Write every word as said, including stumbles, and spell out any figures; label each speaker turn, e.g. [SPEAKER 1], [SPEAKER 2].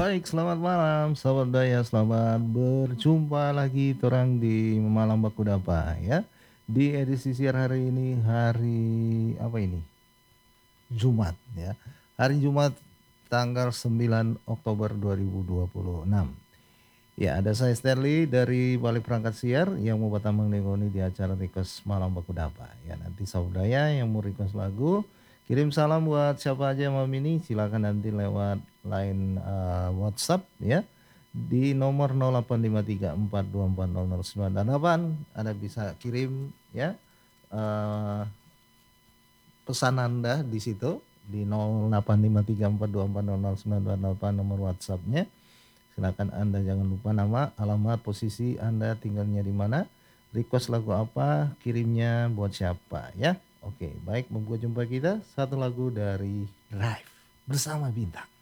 [SPEAKER 1] Baik, selamat malam sahabat daya, selamat berjumpa lagi torang di Malam Baku Dapa ya. Di edisi siar hari ini, hari apa ini? Jumat ya. Hari Jumat tanggal sembilan Oktober dua ribu dua puluh enam. Ya, ada saya Sterling dari Balik Perangkat Siar yang mau batamang nengoni di acara request Malam Baku Dapa. Ya, nanti saudara yang mau request lagu, kirim salam buat siapa aja yang mau ini, silakan nanti lewat line eh, WhatsApp ya di nomor nol delapan lima tiga empat dua empat nol nol sembilan delapan. Anda bisa kirim ya eh, pesan Anda di situ di nol delapan lima tiga empat dua empat nol nol sembilan delapan nomor WhatsApp-nya. Silakan Anda jangan lupa nama, alamat, posisi Anda tinggalnya di mana, request lagu apa, kirimnya buat siapa ya. Oke, baik, membuat jumpa kita satu lagu dari Live bersama Bintang.